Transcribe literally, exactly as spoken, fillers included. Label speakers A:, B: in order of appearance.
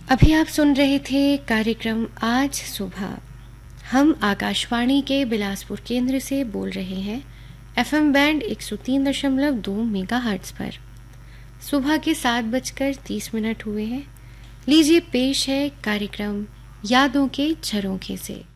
A: अभी आप सुन रहे थे कार्यक्रम आज सुबह। हम आकाशवाणी के बिलासपुर केंद्र से बोल रहे हैं एफएम बैंड एक सौ तीन दशमलव दो मेगाहर्ट्ज पर। सुबह के सात बजकर तीस मिनट हुए हैं। लीजिए पेश है कार्यक्रम यादों के झरोखे से।